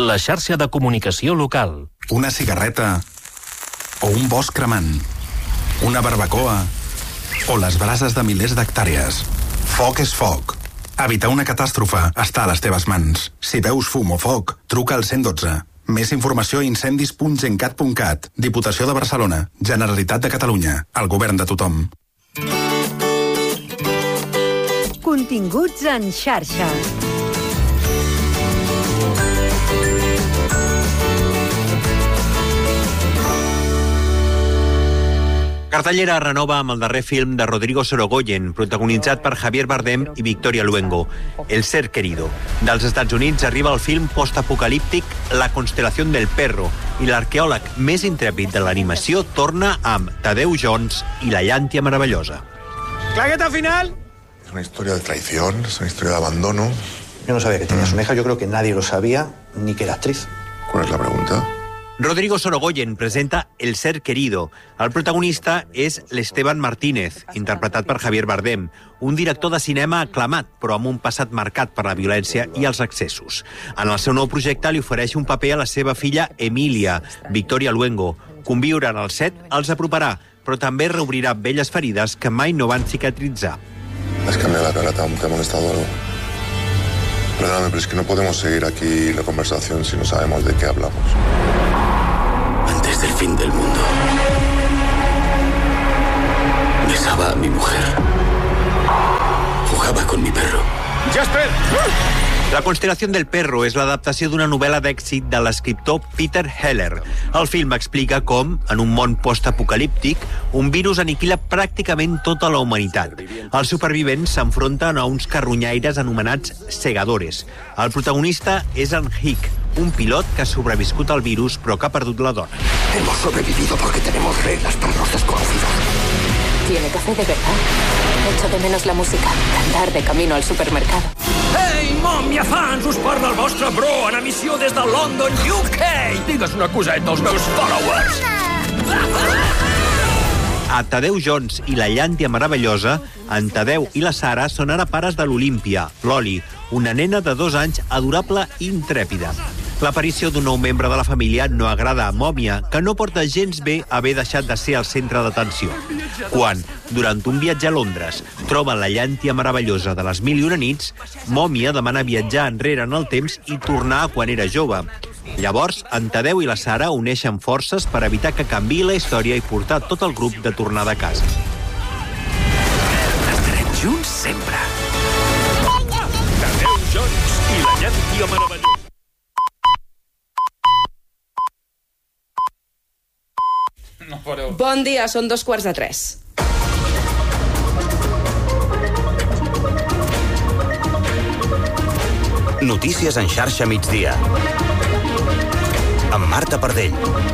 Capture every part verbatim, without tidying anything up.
la xarxa de comunicació local. Una cigarreta o un bosc cremant, una barbacoa o les brases de milers d'hectàrees. Foc és foc. Evitar una catàstrofe està a les teves mans. Si veus fum o foc, truca al cent i dotze. Més informació a incendis punt gencat punt cat. Diputació de Barcelona. Generalitat de Catalunya. El govern de tothom. Continguts en xarxa. Cartellera renova amb el darrer film de Rodrigo Sorogoyen, protagonitzat per Javier Bardem i Victoria Luengo, El ser querido. Dels Estats Units arriba el film postapocalíptic La constelación del perro i l'arqueòleg més intrèpid de l'animació torna amb Tadeu Jones i la llàntia meravellosa. ¿Claqueta final? Es una historia de traición, es una historia de abandono. Yo no sabía que tenías una hija, yo creo que nadie lo sabía, ni que era actriz. ¿Cuál es la pregunta? Rodrigo Sorogoyen presenta El ser querido. El protagonista és l'Esteban Martínez, interpretat per Javier Bardem, un director de cinema aclamat, però amb un passat marcat per la violència i els excessos. En el seu nou projecte li ofereix un paper a la seva filla Emília, Victoria Luengo. Conviure en el set els aproparà, però també reobrirà velles ferides que mai no van cicatritzar. Has cambiado la cara, te ha molestado algo. Perdóname, pero es que no podemos seguir aquí la conversación si no sabemos de qué hablamos. Antes del fin del mundo, besaba a mi mujer. Jugaba con mi perro. ¡Jasper! La constelació del perro és l'adaptació d'una novel·la d'èxit de l'escriptor Peter Heller. El film explica com, en un món postapocalíptic, un virus aniquila pràcticament tota la humanitat. Els supervivents s'enfronten a uns carronyaires anomenats segadores. El protagonista és en Hick, un pilot que ha sobreviscut al virus però que ha perdut la dona. Hemos sobrevivido porque tenemos reglas para los desconocidos. Tiene café de verdad. Echo de menos la música. Andar de camino al supermercado. Ei, mòmia fans! Us parla el vostre bro en emissió des de London, U K! Digues una coseta als meus followers! A Tadeu Jones i la llàntia meravellosa, en Tadeu i la Sara són ara pares de l'Olímpia, l'Oli, una nena de dos anys adorable i intrèpida. L'aparició d'un nou membre de la família no agrada a Mòmia, que no porta gens bé haver deixat de ser el centre d'atenció. Quan, durant un viatge a Londres, troba la llàntia meravellosa de les mil i una nits, Mòmia demana viatjar enrere en el temps i tornar a quan era jove. Llavors, en Tadeu i la Sara uneixen forces per evitar que canviï la història i portar tot el grup de tornada a casa. Estarem junts sempre. Tadeu Jones i la llàntia meravellosa. No fareu. Bon dia, són dos quarts de tres. Notícies en xarxa migdia. Amb Marta Pardell.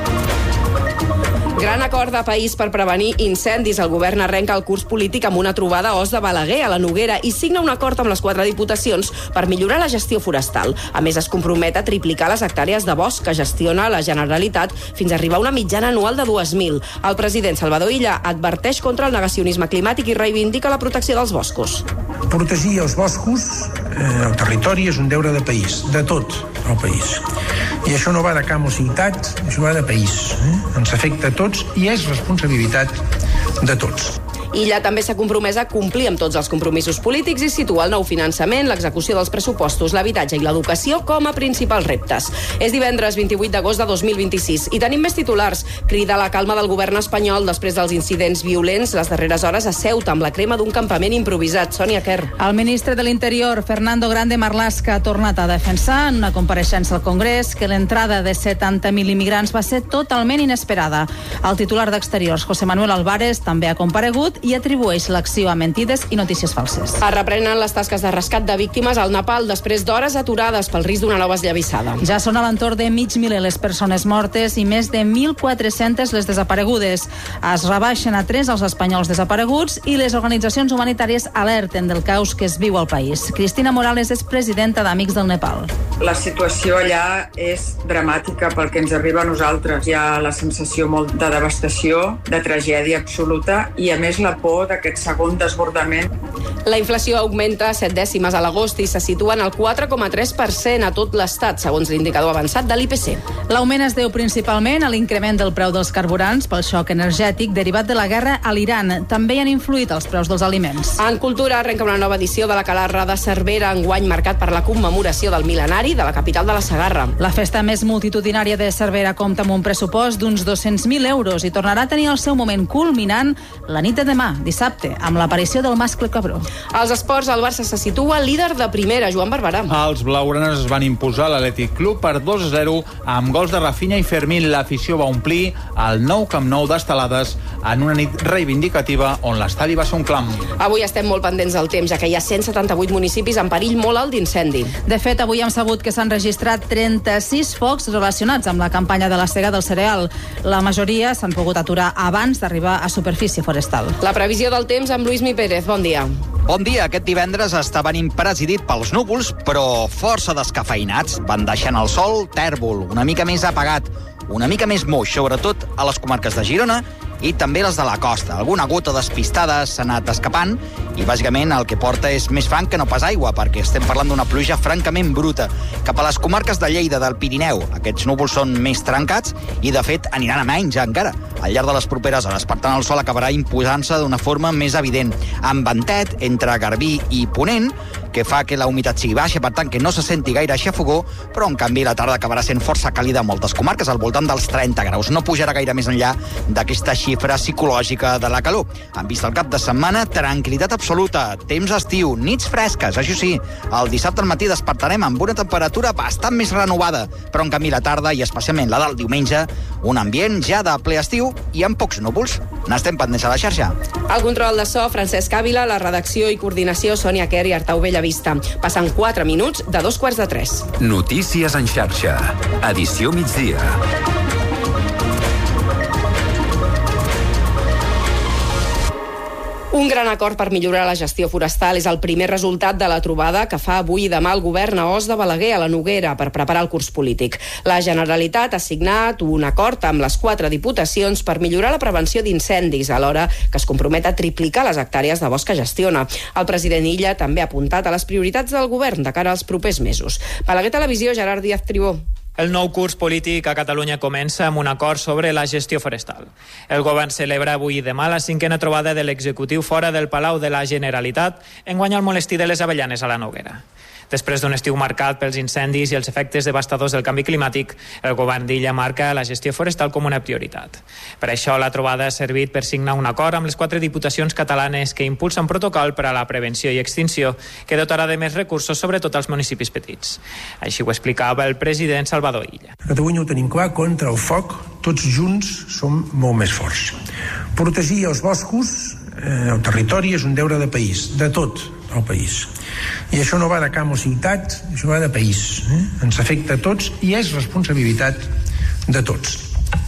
Gran acord de país per prevenir incendis. El govern arrenca el curs polític amb una trobada a Os de Balaguer, a la Noguera, i signa un acord amb les quatre diputacions per millorar la gestió forestal. A més, es compromet a triplicar les hectàrees de bosc que gestiona la Generalitat fins a arribar a una mitjana anual de dues mil. El president Salvador Illa adverteix contra el negacionisme climàtic i reivindica la protecció dels boscos. Protegir els boscos, eh, el territori, és un deure de país, de tot el país. I això no va de camp o ciutat, això va de país. Eh? Ens afecta a tots i és responsabilitat de tots. Illa també s'ha compromès a complir amb tots els compromisos polítics i situa el nou finançament, l'execució dels pressupostos, l'habitatge i l'educació com a principals reptes. És divendres vint-i-vuit d'agost de dos mil vint-i-sis i tenim més titulars. Crida la calma del govern espanyol després dels incidents violents les darreres hores a Ceuta amb la crema d'un campament improvisat. Sònia Kerr. El ministre de l'Interior, Fernando Grande Marlaska, ha tornat a defensar en una compareixença al Congrés que l'entrada de setanta mil immigrants va ser totalment inesperada. El titular d'Exteriors, José Manuel Álvarez, també ha comparegut i atribueix l'acció a mentides i notícies falses. Es reprenen les tasques de rescat de víctimes al Nepal després d'hores aturades pel risc d'una nova esllavissada. Ja són a l'entorn de mig miler les persones mortes i més de mil quatre-centes les desaparegudes. Es rebaixen a tres els espanyols desapareguts i les organitzacions humanitàries alerten del caos que es viu al país. Cristina Morales és presidenta d'Amics del Nepal. La situació allà és dramàtica pel que ens arriba a nosaltres. Hi ha la sensació molt de devastació, de tragèdia absoluta i, a més, la la por d'aquest segon desbordament. La inflació augmenta set dècimes a l'agost i se situa en el quatre coma tres per cent a tot l'Estat, segons l'indicador avançat de l'I P C. L'augment es deu principalment a l'increment del preu dels carburants pel xoc energètic derivat de la guerra a l'Iran. També hi han influït els preus dels aliments. En cultura arrenca una nova edició de la Calarra de Cervera, enguany marcat per la commemoració del mil·lenari de la capital de la Segarra. La festa més multitudinària de Cervera compta amb un pressupost d'uns dos-cents mil euros i tornarà a tenir el seu moment culminant la nit de demà, dissabte, amb l'aparició del mascle cabró. Als esports, el Barça se situa líder de primera, Joan Barberà. Els blaugranes es van imposar a l'Atlètic Club per dos a zero amb gols de Rafinha i Fermín. L'afició va omplir el nou Camp Nou d'estelades en una nit reivindicativa on l'estadi va ser un clam. Avui estem molt pendents del temps, ja que hi ha cent setanta-vuit municipis en perill molt alt d'incendi. De fet, avui hem sabut que s'han registrat trenta-sis focs relacionats amb la campanya de la sega del cereal. La majoria s'han pogut aturar abans d'arribar a superfície forestal. La previsió del temps amb Lluís Mi Pérez. Bon dia. Bon dia. Aquest divendres està venint presidit pels núvols, però força descafeïnats. Van deixant el sol tèrbol, una mica més apagat, una mica més moix, sobretot a les comarques de Girona i també les de la costa. Alguna gota despistada s'ha anat escapant i bàsicament el que porta és més fang que no pas aigua, perquè estem parlant d'una pluja francament bruta. Cap a les comarques de Lleida, del Pirineu, aquests núvols són més trencats i de fet aniran a menys encara. Al llarg de les properes hores, per tant, el sol acabarà imposant-se d'una forma més evident, amb ventet entre Garbí i Ponent, que fa que la humitat sigui baixa, per tant que no se senti gaire xafogó, però en canvi la tarda acabarà sent força càlida a moltes comarques, al voltant dels trenta graus. No pujarà gaire més enllà d'aquesta xifra psicològica de la calor. En vista el cap de setmana, tranquil·litat absoluta, temps estiu, nits fresques, això sí, el dissabte al matí despertarem amb una temperatura bastant més renovada, però en canvi la tarda, i especialment la del diumenge, un ambient ja de ple estiu i amb pocs núvols. N'estem pendents a la xarxa. El control de so, Francesc Ávila, la redacció i coordinació, Sònia Quer i Artau Bellavista. Passen quatre minuts de dos quarts de tres. Notícies en xarxa. Edició migdia. Un gran acord per millorar la gestió forestal és el primer resultat de la trobada que fa avui i demà el govern a Os de Balaguer, a la Noguera, per preparar el curs polític. La Generalitat ha signat un acord amb les quatre diputacions per millorar la prevenció d'incendis, alhora que es compromet a triplicar les hectàrees de bosc que gestiona. El president Illa també ha apuntat a les prioritats del govern de cara als propers mesos. Balaguer Televisió, Gerard Díaz Tribó. El nou curs polític a Catalunya comença amb un acord sobre la gestió forestal. El govern celebra avui i demà la cinquena trobada de l'executiu fora del Palau de la Generalitat, enguany al Molestí de les Avellanes a la Noguera. Després d'un estiu marcat pels incendis i els efectes devastadors del canvi climàtic, el govern d'Illa marca la gestió forestal com una prioritat. Per això la trobada ha servit per signar un acord amb les quatre diputacions catalanes que impulsen un protocol per a la prevenció i extinció que dotarà de més recursos, sobretot als municipis petits. Així ho explicava el president Salvador Illa. A Catalunya ho tenim clar, contra el foc tots junts som molt més forts. Protegir els boscos, eh, el territori és un deure de país, de tot el país. I això no va de camp o ciutat, això va de país. Eh? Ens afecta a tots i és responsabilitat de tots.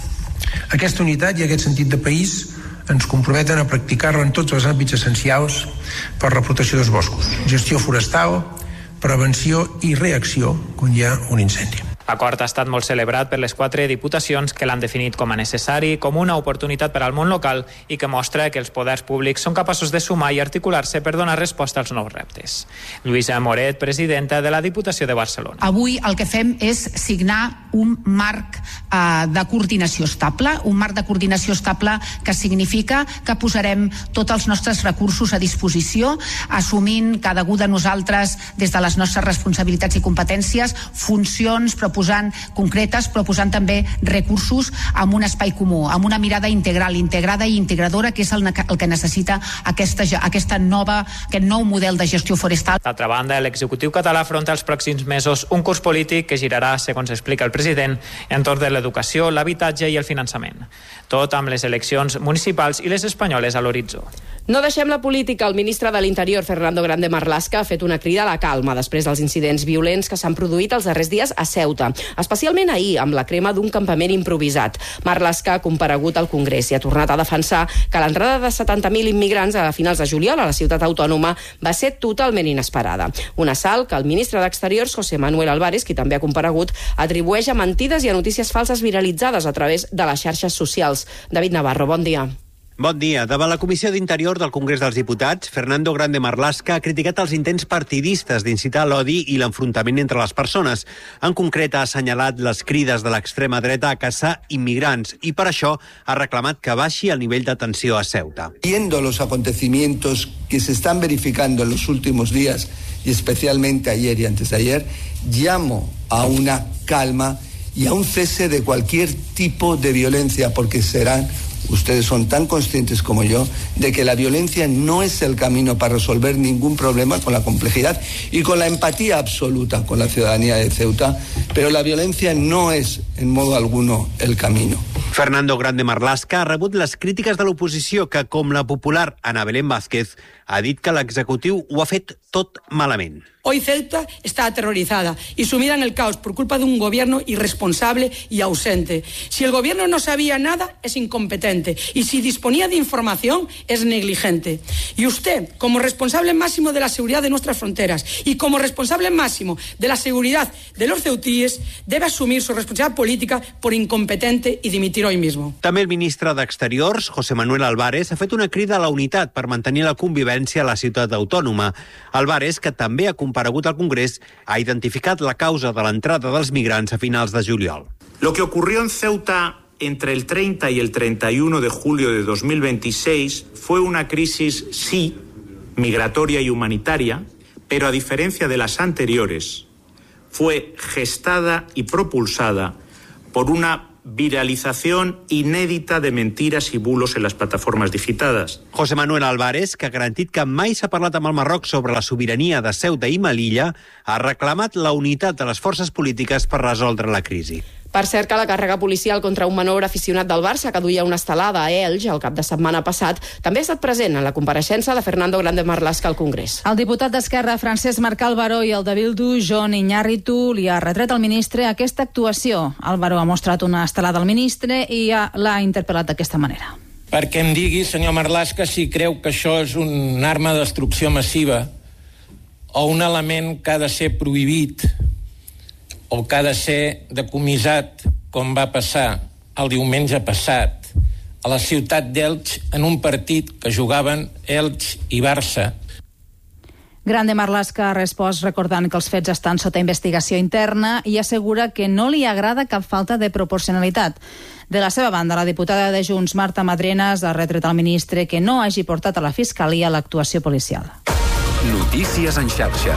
Aquesta unitat i aquest sentit de país ens comprometen a practicar-la en tots els àmbits essencials per la protecció dels boscos. Gestió forestal, prevenció i reacció quan hi ha un incendi. L'acord ha estat molt celebrat per les quatre diputacions que l'han definit com a necessari, com una oportunitat per al món local i que mostra que els poders públics són capaços de sumar i articular-se per donar resposta als nous reptes. Lluïsa Moret, presidenta de la Diputació de Barcelona. Avui el que fem és signar un marc eh, de coordinació estable, un marc de coordinació estable que significa que posarem tots els nostres recursos a disposició, assumint cada un de nosaltres des de les nostres responsabilitats i competències, funcions, proposant concretes, però posant també recursos amb un espai comú, amb una mirada integral, integrada i integradora, que és el, el que necessita aquesta, aquesta nova, aquest nou model de gestió forestal. D'altra banda, l'executiu català afronta els pròxims mesos un curs polític que girarà, segons explica el president, entorn de l'educació, l'habitatge i el finançament. Tot amb les eleccions municipals i les espanyoles a l'horitzó. No deixem la política. El ministre de l'Interior, Fernando Grande Marlaska, ha fet una crida a la calma després dels incidents violents que s'han produït els darrers dies a Ceuta, especialment ahir amb la crema d'un campament improvisat. Marlaska ha comparegut al Congrés i ha tornat a defensar que l'entrada de setanta mil immigrants a finals de juliol a la ciutat autònoma va ser totalment inesperada. Un assalt que el ministre d'Exteriors, José Manuel Álvarez, qui també ha comparegut, atribueix a mentides i a notícies falses viralitzades a través de les xarxes socials. David Navarro, bon dia. Bon dia. Davant la Comissió d'Interior del Congrés dels Diputats, Fernando Grande Marlaska ha criticat els intents partidistes d'incitar l'odi i l'enfrontament entre les persones. En concret, ha assenyalat les crides de l'extrema dreta a caçar immigrants i per això ha reclamat que baixi el nivell de tensió a Ceuta. Viendo los acontecimientos que se están verificando en los últimos días y especialmente ayer y antes de ayer, llamo a una calma y a un cese de cualquier tipo de violencia, porque serán, ustedes son tan conscientes como yo, de que la violencia no es el camino para resolver ningún problema, con la complejidad y con la empatía absoluta con la ciudadanía de Ceuta, pero la violencia no es en modo alguno el camino. Fernando Grande Marlaska ha rebut les crítiques de l'oposició que, com la popular Ana Belén Vázquez, ha dit que l'executiu ho ha fet tot malament. Hoy Ceuta está aterrorizada y sumida en el caos por culpa de un gobierno irresponsable y ausente. Si el gobierno no sabía nada, es incompetente. Y si disponía de información, es negligente. Y usted, como responsable máximo de la seguridad de nuestras fronteras y como responsable máximo de la seguridad de los ceutíes, debe asumir su responsabilidad política por incompetente y dimitir hoy mismo. També el ministre d'Exteriors, José Manuel Álvarez, ha fet una crida a la unitat per mantenir la convivència a la ciutat autònoma. Álvarez, que també ha comparegut al Congrés, ha identificat la causa de l'entrada dels migrants a finals de juliol. Lo que ocurrió en Ceuta entre el treinta y el treinta y uno de julio de dos mil veintiséis fue una crisis, sí, migratoria y humanitaria, pero a diferencia de las anteriores, fue gestada y propulsada por una viralización inédita de mentiras y bulos en las plataformas digitadas. José Manuel Álvarez, que ha garantit que mai s'ha parlat amb el Marroc sobre la sobirania de Ceuta i Melilla, ha reclamat la unitat de les forces polítiques per resoldre la crisi. Per cert, que la càrrega policial contra un menor aficionat del Barça que duia una estelada a Elx el cap de setmana passat també ha estat present en la compareixença de Fernando Grande Marlaska al Congrés. El diputat d'Esquerra, Francesc Marc Álvaro, i el de Bildu, Jon Iñárritu, li ha retret al ministre aquesta actuació. Álvaro ha mostrat una estelada al ministre i l'ha interpel·lat d'aquesta manera. Perquè em digui, senyor Marlaska, si creu que això és una arma de destrucció massiva o un element que ha de ser prohibit o que ha de ser decomissat, com va passar el diumenge passat a la ciutat d'Elx en un partit que jugaven Elx i Barça. Grande Marlaska ha respost recordant que els fets estan sota investigació interna i assegura que no li agrada cap falta de proporcionalitat. De la seva banda, la diputada de Junts, Marta Madrenas, ha retret al ministre que no hagi portat a la Fiscalia l'actuació policial. Notícies en xarxa.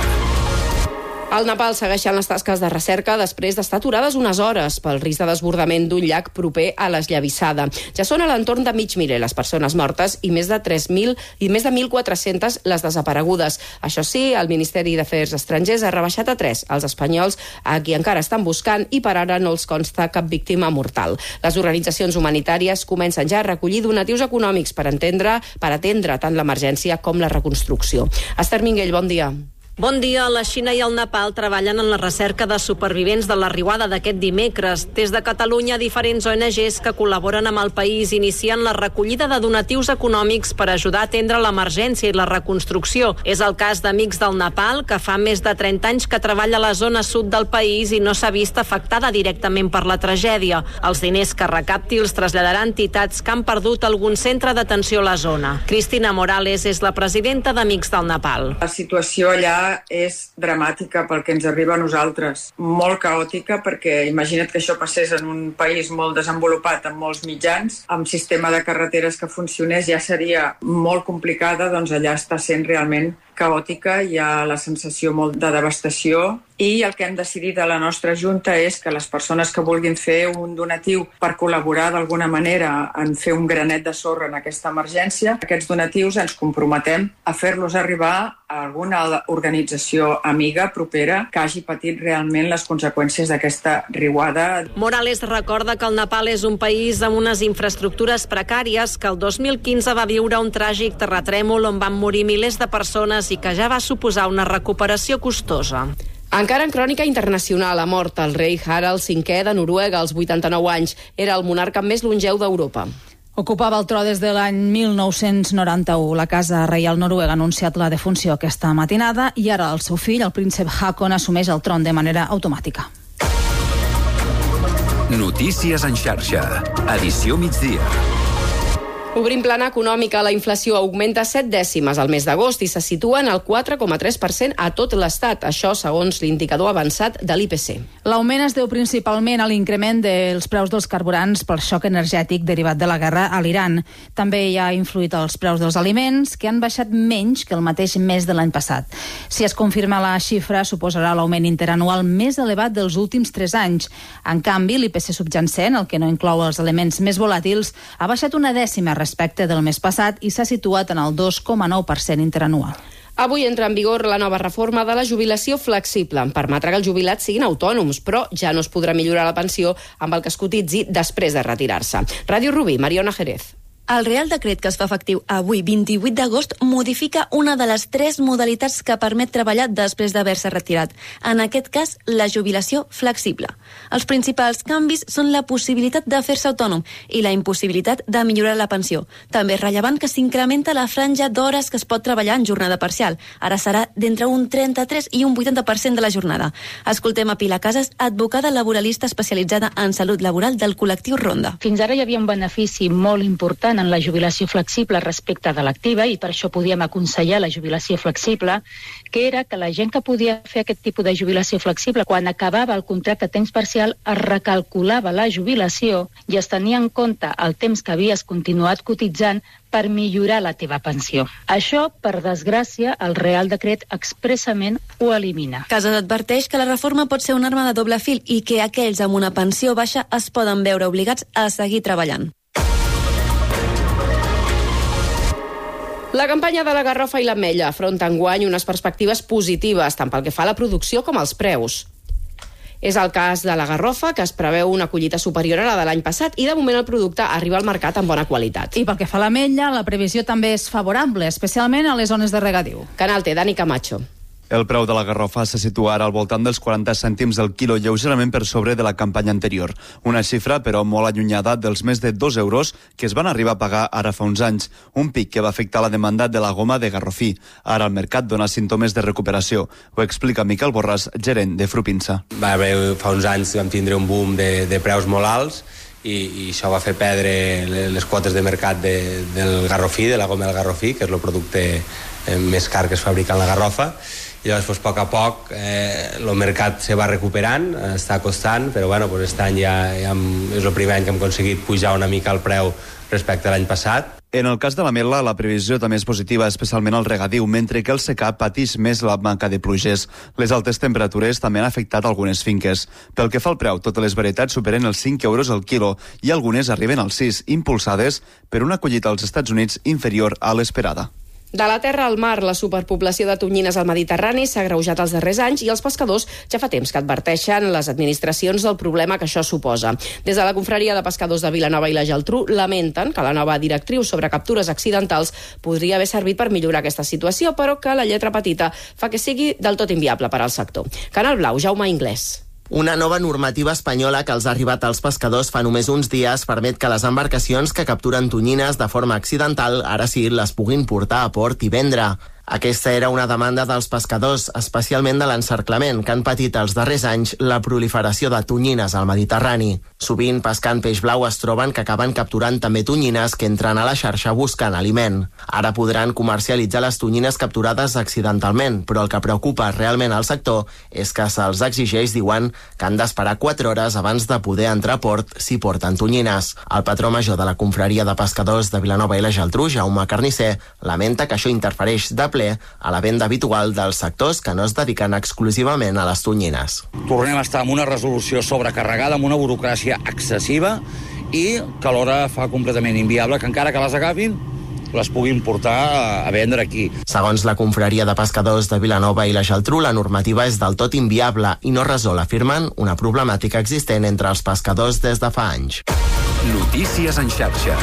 Al Nepal segueixen les tasques de recerca després d'estar aturades unes hores pel risc de desbordament d'un llac proper a l'esllavissada. Ja són a l'entorn de mig miler les persones mortes i més de tres mil i més de mil quatre-centes les desaparegudes. Això sí, el Ministeri d'Afers Estrangers ha rebaixat a tres els espanyols a qui encara estan buscant i per ara no els consta cap víctima mortal. Les organitzacions humanitàries comencen ja a recollir donatius econòmics per entendre, per atendre tant l'emergència com la reconstrucció. Esther Minguell, bon dia. Bon dia. La Xina i el Nepal treballen en la recerca de supervivents de la riuada d'aquest dimecres. Des de Catalunya, diferents O N Ges que col·laboren amb el país inicien la recollida de donatius econòmics per ajudar a atendre l'emergència i la reconstrucció. És el cas d'Amics del Nepal, que fa més de trenta anys que treballa a la zona sud del país i no s'ha vist afectada directament per la tragèdia. Els diners que recapti els traslladarà a entitats que han perdut algun centre d'atenció a la zona. Cristina Morales és la presidenta d'Amics del Nepal. La situació allà és dramàtica pel que ens arriba a nosaltres. Molt caòtica, perquè imagina't que això passés en un país molt desenvolupat, amb molts mitjans, amb sistema de carreteres que funcionés, ja seria molt complicada, doncs allà està sent realment caòtica, hi ha la sensació molt de devastació i el que hem decidit a la nostra Junta és que les persones que vulguin fer un donatiu per col·laborar d'alguna manera en fer un granet de sorra en aquesta emergència, aquests donatius ens comprometem a fer-los arribar a alguna organització amiga propera que hagi patit realment les conseqüències d'aquesta riuada. Morales recorda que el Nepal és un país amb unes infraestructures precàries, que el dos mil quinze va viure un tràgic terratrèmol on van morir milers de persones i que ja va suposar una recuperació costosa. Encara en crònica internacional, ha mort el rei Harald cinquè de Noruega als vuitanta-nou anys. Era el monarca més longeu d'Europa. Ocupava el tro des de l'any mil nou-cents noranta-u. La Casa Reial Noruega ha anunciat la defunció aquesta matinada i ara el seu fill, el príncep Haakon, assumeix el tron de manera automàtica. Notícies en xarxa. Edició migdia. Obrim plana econòmica, la inflació augmenta set dècimes al mes d'agost i se situa en el quatre coma tres per cent a tot l'Estat. Això segons l'indicador avançat de l'I P C. L'augment es deu principalment a l'increment dels preus dels carburants pel xoc energètic derivat de la guerra a l'Iran. També hi ha influït els preus dels aliments, que han baixat menys que el mateix mes de l'any passat. Si es confirma la xifra, suposarà l'augment interanual més elevat dels últims tres anys. En canvi, l'I P C subjacent, el que no inclou els elements més volàtils, ha baixat una dècima respecte del mes passat i s'ha situat en el dos coma nou per cent interanual. Avui entra en vigor la nova reforma de la jubilació flexible. Permetrà que els jubilats siguin autònoms, però ja no es podrà millorar la pensió amb el que es cotitzi després de retirar-se. Ràdio Rubí, Mariona Jerez. El Real Decret que es fa efectiu avui, vint-i-vuit d'agost, modifica una de les tres modalitats que permet treballar després d'haver-se retirat. En aquest cas, la jubilació flexible. Els principals canvis són la possibilitat de fer-se autònom i la impossibilitat de millorar la pensió. També és rellevant que s'incrementa la franja d'hores que es pot treballar en jornada parcial. Ara serà d'entre un trenta-tres i un vuitanta per cent de la jornada. Escoltem a Pilar Casas, advocada laboralista especialitzada en salut laboral del col·lectiu Ronda. Fins ara hi havia un benefici molt important en la jubilació flexible respecte de l'activa i per això podíem aconsellar la jubilació flexible, que era que la gent que podia fer aquest tipus de jubilació flexible, quan acabava el contracte a temps parcial, es recalculava la jubilació i es tenia en compte el temps que havies continuat cotitzant per millorar la teva pensió. Això, per desgràcia, el Real Decret expressament ho elimina. Casas adverteix que la reforma pot ser una arma de doble fil i que aquells amb una pensió baixa es poden veure obligats a seguir treballant. La campanya de la garrofa i l'ametlla afronta enguany unes perspectives positives, tant pel que fa a la producció com als preus. És el cas de la garrofa, que es preveu una collita superior a la de l'any passat i de moment el producte arriba al mercat amb bona qualitat. I pel que fa a l'ametlla, la previsió també és favorable, especialment a les zones de regadiu. Canal T, Dani Camacho. El preu de la garrofa se situa ara al voltant dels quaranta cèntims el quilo, lleugerament per sobre de la campanya anterior. Una xifra, però, molt allunyada dels més de dos euros que es van arribar a pagar ara fa uns anys. Un pic que va afectar la demanda de la goma de garrofí. Ara el mercat dona símptomes de recuperació. Ho explica Miquel Borràs, gerent de Frupinsa. Va haver, fa uns anys vam tindre un boom de, de preus molt alts i, i això va fer perdre les quotes de mercat de, del garrofí, de la goma del garrofí, que és el producte més car que es fabrica en la garrofa. I llavors, pues, a poc a poc, eh, el mercat se va recuperant, està costant, però bueno, pues, aquest any ja, ja és el primer any que hem aconseguit pujar una mica el preu respecte a l'any passat. En el cas de l'ametla, la previsió també és positiva, especialment al regadiu, mentre que el secà pateix més la manca de pluges. Les altes temperatures també han afectat algunes finques. Pel que fa al preu, totes les varietats superen els cinc euros al quilo i algunes arriben als sis, impulsades per una collita als Estats Units inferior a l'esperada. De la terra al mar, la superpoblació de tonyines al Mediterrani s'ha agreujat els darrers anys i els pescadors ja fa temps que adverteixen les administracions del problema que això suposa. Des de la confraria de pescadors de Vilanova i la Geltrú lamenten que la nova directriu sobre captures accidentals podria haver servit per millorar aquesta situació, però que la lletra petita fa que sigui del tot inviable per al sector. Canal Blau, Jaume Inglés. Una nova normativa espanyola que els ha arribat als pescadors fa només uns dies permet que les embarcacions que capturen tonyines de forma accidental ara sí les puguin portar a port i vendre. Aquesta era una demanda dels pescadors, especialment de l'encerclament, que han patit els darrers anys la proliferació de tonyines al Mediterrani. Sovint, pescant peix blau, es troben que acaben capturant també tonyines que entren a la xarxa buscant aliment. Ara podran comercialitzar les tonyines capturades accidentalment, però el que preocupa realment al sector és que se'ls exigeix, diuen, que han d'esperar quatre hores abans de poder entrar a port si porten tonyines. El patró major de la confraria de pescadors de Vilanova i la Geltrú, Jaume Carnisser, lamenta que això interfereix de ple a la venda habitual dels sectors que no es dediquen exclusivament a les tonyines. Tornem a estar amb una resolució sobrecarregada, amb una burocràcia excessiva i que alhora fa completament inviable que encara que les agafin les puguin portar a vendre aquí. Segons la confraria de pescadors de Vilanova i la Geltrú, la normativa és del tot inviable i no resol, afirmen, una problemàtica existent entre els pescadors des de fa anys. Notícies en xarxa.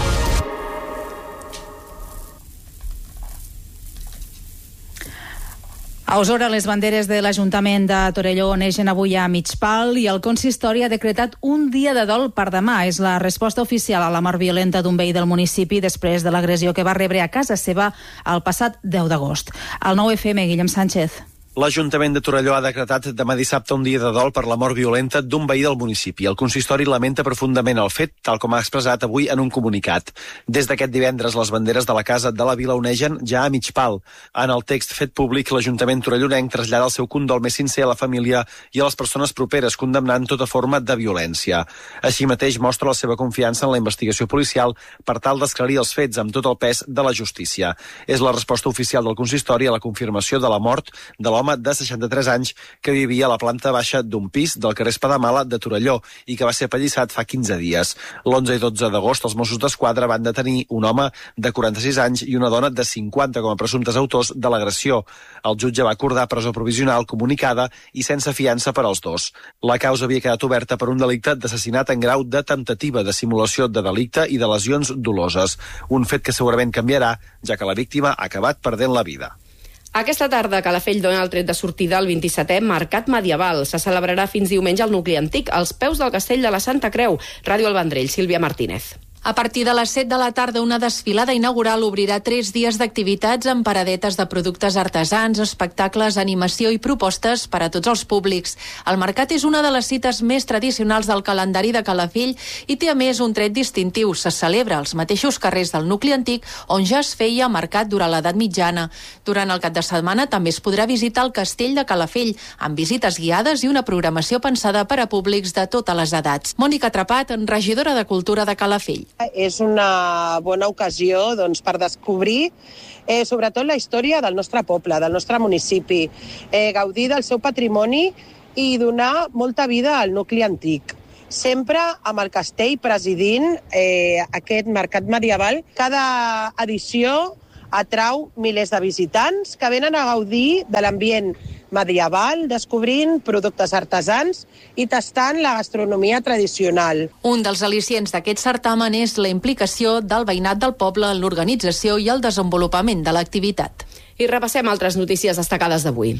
A Osora, les banderes de l'Ajuntament de Torelló neixen avui a mig pal i el consistori ha decretat un dia de dol per demà. És la resposta oficial a la mort violenta d'un veí del municipi després de l'agressió que va rebre a casa seva el passat deu d'agost. Al nou F M, Guillem Sánchez. L'Ajuntament de Torelló ha decretat demà dissabte un dia de dol per la mort violenta d'un veí del municipi. El consistori lamenta profundament el fet, tal com ha expressat avui en un comunicat. Des d'aquest divendres, les banderes de la Casa de la Vila onegen ja a mig pal. En el text fet públic, l'Ajuntament torellonenc trasllada el seu condol més sincer a la família i a les persones properes, condemnant tota forma de violència. Així mateix mostra la seva confiança en la investigació policial per tal d'esclarir els fets amb tot el pes de la justícia. És la resposta oficial del consistori a la confirmació de la mort de l'home de seixanta-tres anys que vivia a la planta baixa d'un pis del carrer Espadamala de Torelló i que va ser apallissat fa quinze dies. l'onze i dotze d'agost els Mossos d'Esquadra van detenir un home de quaranta-sis anys i una dona de cinquanta com a presumptes autors de l'agressió. El jutge va acordar presó provisional comunicada i sense fiança per als dos. La causa havia quedat oberta per un delicte d'assassinat en grau de temptativa de simulació de delicte i de lesions doloses. Un fet que segurament canviarà, ja que la víctima ha acabat perdent la vida. Aquesta tarda, Calafell dona el tret de sortida al vint-i-setè Mercat Medieval. Se celebrarà fins diumenge al nucli antic, als peus del castell de la Santa Creu. Ràdio El Vendrell, Sílvia Martínez. A partir de les set de la tarda, una desfilada inaugural obrirà tres dies d'activitats amb paradetes de productes artesans, espectacles, animació i propostes per a tots els públics. El mercat és una de les cites més tradicionals del calendari de Calafell i té a més un tret distintiu. Se celebra als mateixos carrers del nucli antic on ja es feia mercat durant l'edat mitjana. Durant el cap de setmana també es podrà visitar el castell de Calafell amb visites guiades i una programació pensada per a públics de totes les edats. Mònica Trapat, regidora de Cultura de Calafell. És una bona ocasió doncs, per descobrir eh, sobretot la història del nostre poble, del nostre municipi, eh, gaudir del seu patrimoni i donar molta vida al nucli antic. Sempre amb el castell presidint eh, aquest mercat medieval. Cada edició atrau milers de visitants que venen a gaudir de l'ambient medieval, descobrint productes artesans i tastant la gastronomia tradicional. Un dels al·licients d'aquest certamen és la implicació del veïnat del poble en l'organització i el desenvolupament de l'activitat. I repassem altres notícies destacades d'avui.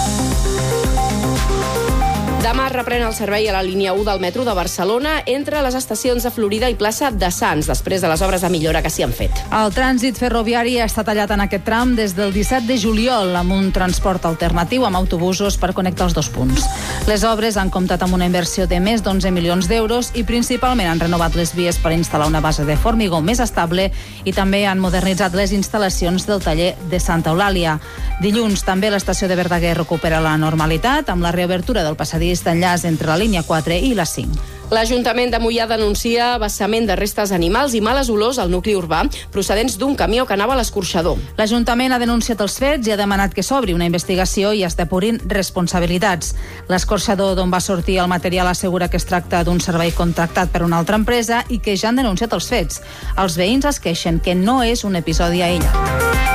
Demà reprèn el servei a la línia u del metro de Barcelona entre les estacions de Florida i plaça de Sants, després de les obres de millora que s'hi han fet. El trànsit ferroviari està tallat en aquest tram des del disset de juliol amb un transport alternatiu amb autobusos per connectar els dos punts. Les obres han comptat amb una inversió de més d'onze milions d'euros i principalment han renovat les vies per instal·lar una base de formigó més estable i també han modernitzat les instal·lacions del taller de Santa Eulàlia. Dilluns també l'estació de Verdaguer recupera la normalitat amb la reobertura del passadís d'enllaç entre la línia quatre i la cinc. L'Ajuntament de Moià denuncia vessament de restes animals i males olors al nucli urbà procedents d'un camió que anava a l'escorxador. L'Ajuntament ha denunciat els fets i ha demanat que s'obri una investigació i es depurin responsabilitats. L'escorxador d'on va sortir el material assegura que es tracta d'un servei contractat per una altra empresa i que ja han denunciat els fets. Els veïns es queixen que no és un episodi aïllat.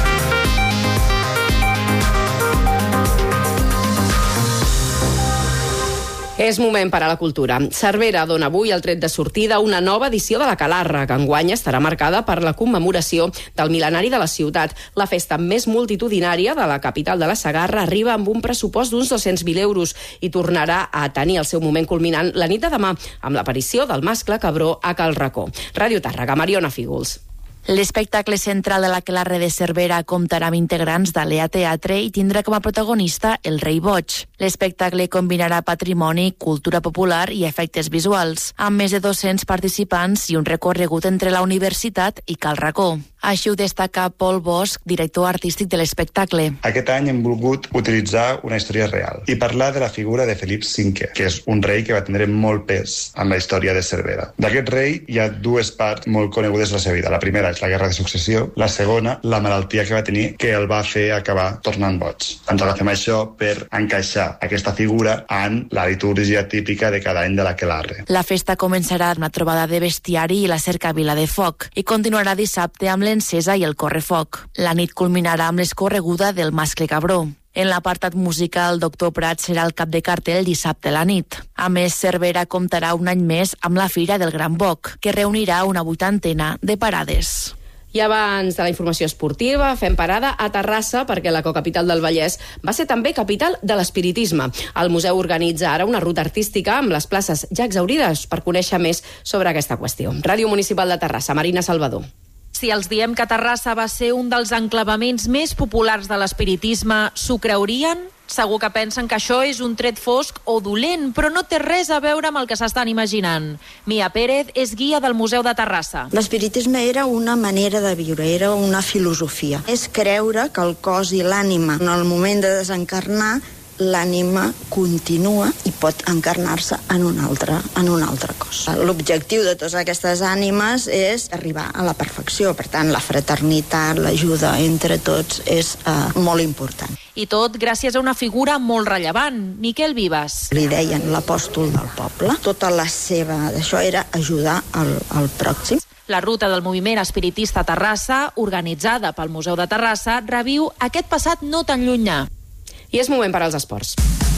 És moment per a la cultura. Cervera dona avui el tret de sortida a una nova edició de la Calarra, que enguany estarà marcada per la commemoració del mil·lenari de la ciutat. La festa més multitudinària de la capital de la Segarra arriba amb un pressupost d'uns dos-cents mil euros i tornarà a tenir el seu moment culminant la nit de demà amb l'aparició del mascle cabró a Cal Racó. Ràdio Tàrrega, Mariona Fígols. L'espectacle central de la Calarra de Cervera comptarà amb integrants d'Alea Teatre i tindrà com a protagonista el Rei Boig. L'espectacle combinarà patrimoni, cultura popular i efectes visuals, amb més de dos-cents participants i un recorregut entre la universitat i Cal Racó. Així ho destaca Pol Bosch, director artístic de l'espectacle. Aquest any hem volgut utilitzar una història real i parlar de la figura de Felip cinquè, que és un rei que va tindre molt pes en la història de Cervera. D'aquest rei hi ha dues parts molt conegudes de la seva vida. La primera és la Guerra de Successió, la segona, la malaltia que va tenir, que el va fer acabar tornant boig. Ens agafem això per encaixar aquesta figura en la litúrgia típica de cada any de l'Aquelarre. La festa començarà amb la trobada de bestiari i la cercavila de foc i continuarà dissabte amb l'encesa i el correfoc. La nit culminarà amb l'escorreguda del mascle cabró. En l'apartat musical, el doctor Prat serà el cap de cartell dissabte a la nit. A més, Cervera comptarà un any més amb la Fira del Gran Boc, que reunirà una vuitantena de parades. I abans de la informació esportiva, fem parada a Terrassa perquè la cocapital del Vallès va ser també capital de l'espiritisme. El museu organitza ara una ruta artística amb les places ja exaurides per conèixer més sobre aquesta qüestió. Ràdio Municipal de Terrassa, Marina Salvador. Si els diem que Terrassa va ser un dels enclavaments més populars de l'espiritisme, s'ho creurien? Segur que pensen que això és un tret fosc o dolent, però no té res a veure amb el que s'estan imaginant. Mia Pérez és guia del Museu de Terrassa. L'espiritisme era una manera de viure, era una filosofia. És creure que el cos i l'ànima, en el moment de desencarnar, l'ànima continua i pot encarnar-se en un altre, en un altre cos. L'objectiu de totes aquestes ànimes és arribar a la perfecció. Per tant, la fraternitat, l'ajuda entre tots és eh, molt important. I tot gràcies a una figura molt rellevant, Miquel Vives. Li deien l'apòstol del poble. Tota la seva... Això era ajudar al, al pròxim. La ruta del moviment espiritista a Terrassa, organitzada pel Museu de Terrassa, reviu aquest passat no tan llunyà. I és moment per als esports.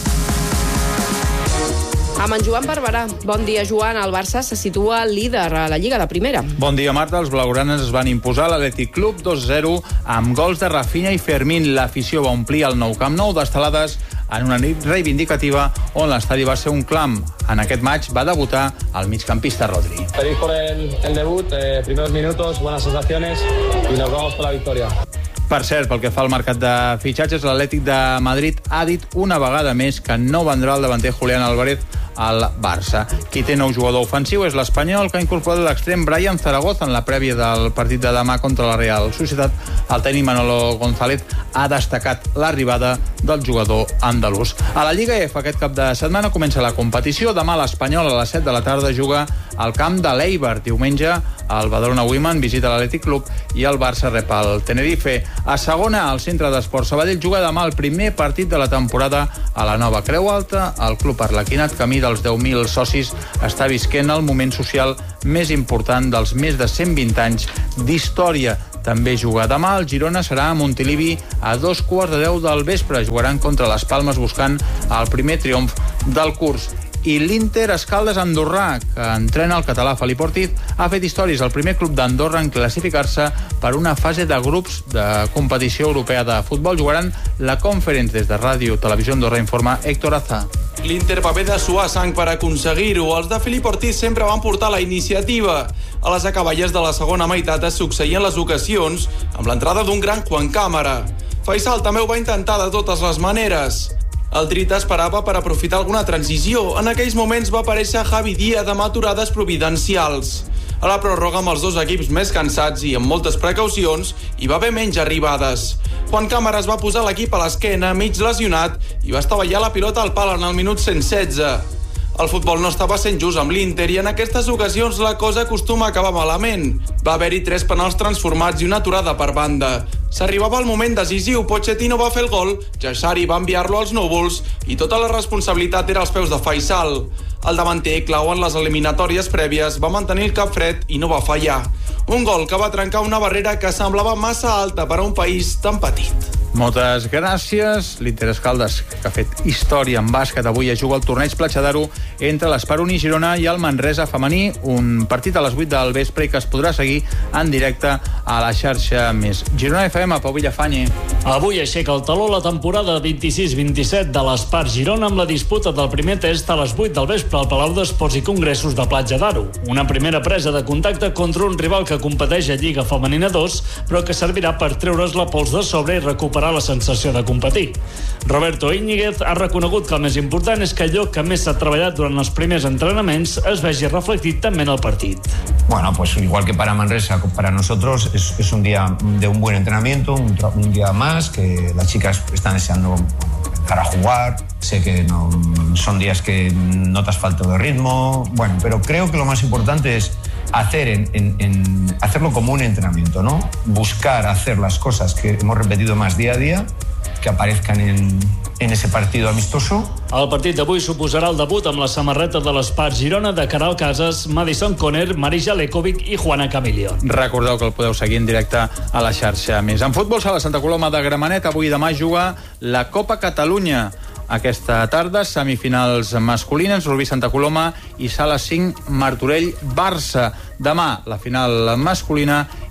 Amb en Joan Barberà. Bon dia, Joan. El Barça se situa líder a la Lliga de Primera. Bon dia, Marta. Els blaugranes es van imposar a l'Atlètic Club dos a zero amb gols de Rafinha i Fermín. L'afició va omplir el nou Camp Nou d'estelades en una nit reivindicativa on l'estadi va ser un clam. En aquest maig va debutar el migcampista Rodri. Feliz por el, el debut, eh, primeros minutos, buenas sensaciones y nos vamos por la victoria. Per cert, pel que fa al mercat de fitxatges, l'Atlètic de Madrid ha dit una vegada més que no vendrà el davanter Julián Álvarez al Barça. Qui té nou jugador ofensiu és l'espanyol, que ha incorporat l'extrem Brian Zaragoza en la prèvia del partit de demà contra la Real Societat. El tècnic Manolo González ha destacat l'arribada del jugador andalús. A la Lliga F aquest cap de setmana comença la competició. Demà l'Espanyol a les set de la tarda juga al camp de l'Eibar. Diumenge el Badalona Women visita l'Atlètic Club i el Barça rep el Tenerife. A segona, el Centre d'Esports Sabadell juga demà el primer partit de la temporada a la nova Creu Alta. El club arlequinat, camí dels deu mil socis, està visquent el moment social més important dels més de cent vint anys d'història. També juga demà. El Girona serà a Montilivi a dos quarts de deu del vespre. Jugaran contra les Palmes buscant el primer triomf del curs. I l'Inter Escaldes Andorrà, que entrena el català Felip Ortiz, ha fet històries, el primer club d'Andorra en classificar-se per una fase de grups de competició europea de futbol. Jugaran la Conference. Des de Ràdio Televisió Andorra informa Héctor Azà. L'Inter va haver de suar sang per aconseguir-ho. Els de Felip Ortiz sempre van portar la iniciativa. A les acaballes de la segona meitat es succeïen les ocasions amb l'entrada d'un gran Juan Cámara. Faisal també ho va intentar de totes les maneres. El Trita esperava per aprofitar alguna transició. En aquells moments va aparèixer Javi Díaz amb aturades providencials. A la pròrroga, amb els dos equips més cansats i amb moltes precaucions, hi va haver menys arribades. Juan Cámara es va posar l'equip a l'esquena, mig lesionat, i va estavellar la pilota al pal en el minut cent setze. El futbol no estava sent just amb l'Inter i en aquestes ocasions la cosa acostuma a acabar malament. Va haver-hi tres penals transformats i una aturada per banda. S'arribava al moment decisiu, Pochettino va fer el gol, Jassari va enviar-lo als núvols i tota la responsabilitat era als peus de Faisal. El davanter, clau en les eliminatòries prèvies, va mantenir el cap fred i no va fallar. Un gol que va trencar una barrera que semblava massa alta per a un país tan petit. Moltes gràcies. L'Inter Escaldes, que ha fet història en bàsquet, avui es juga el torneig Platja d'Aro entre l'Esperoni Girona i el Manresa femení, un partit a les vuit del vespre i que es podrà seguir en directe a la xarxa més. Girona F M, Pau Villafañe. Avui aixeca el taló la temporada vint-i-sis vint-i-set de l'Espart Girona amb la disputa del primer test a les vuit del vespre al Palau d'Esports i Congressos de Platja d'Aro. Una primera presa de contacte contra un rival que competeix a Lliga Femenina dos, però que servirà per treure's la pols de sobre i recuperar la sensació de competir. Roberto Íñiguez ha reconegut que el més important és que allò que més s'ha treballat durant els primers entrenaments es vegi reflectit també en el partit. Bueno, pues igual que para Manresa, para nosotros es, es un día de un buen entrenamiento, un, un día más, que las chicas están deseando empezar a jugar. Sé que no, son días que notas falta de ritmo, bueno, pero creo que lo más importante es hacer en, en, en hacerlo como un entrenamiento, ¿no? Buscar hacer las cosas que hemos repetido más día a día, que aparezcan en, en ese partido amistoso. El partit d'avui suposarà el debut amb la samarreta de l'Espart Girona de Caral Casas, Madison Conner, Marija Lekovic i Juana Camillion. Recordeu que el podeu seguir en directe a la xarxa més. En futbol, sala Santa Coloma de Gramenet, avui i demà juga la Copa Catalunya. Aquesta tarda, semifinals masculines, Rubí Santa Coloma i sala cinc, Martorell Barça. Demà, la final masculina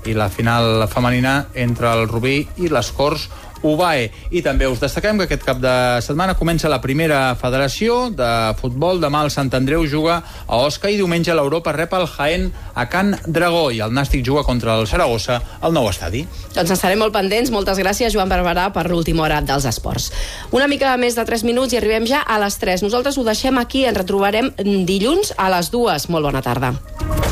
i la final femenina entre el Rubí i les Corts U B A E. I també us destaquem que aquest cap de setmana comença la primera federació de futbol. Demà el Sant Andreu juga a Osca i diumenge l'Europa rep el Jaén a Can Dragó i el Nàstic juga contra el Saragossa al nou estadi. Doncs estarem molt pendents. Moltes gràcies, Joan Barberà, per l'última hora dels esports. Una mica més de tres minuts i arribem ja a les tres. Nosaltres ho deixem aquí, ens retrobarem dilluns a les dues. Molt bona tarda.